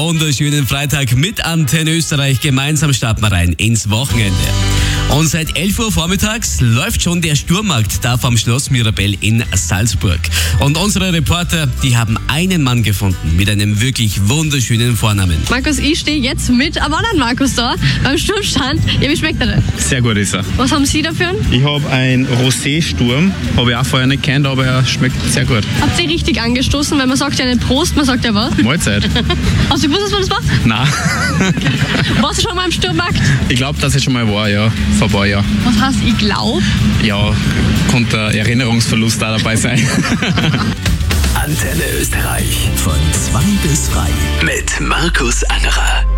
wunderschönen Freitag mit Antenne Österreich. Gemeinsam starten wir rein ins Wochenende. Und seit 11 Uhr vormittags läuft schon der Sturmmarkt da vom Schloss Mirabell in Salzburg. Und unsere Reporter, die haben einen Mann gefunden mit einem wirklich wunderschönen Vornamen. Markus, ich stehe jetzt mit einem anderen Markus da beim Sturmstand. Ja, wie schmeckt er denn? Sehr gut ist er. Was haben Sie dafür? Ich habe einen Rosé-Sturm, habe ich auch vorher nicht kennt, aber er schmeckt sehr gut. Habt ihr richtig angestoßen? Weil man sagt ja nicht Prost, man sagt ja was? Mahlzeit. Hast du gewusst, was das war? Nein. Warst du schon mal im Sturmmarkt? Ich glaube, dass ich schon mal war, ja. Vor ein paar Jahren. Was heißt, ich glaube? Ja, konnte ein Erinnerungsverlust da dabei sein. Antenne Österreich von 2 bis 3 mit Markus Angerer.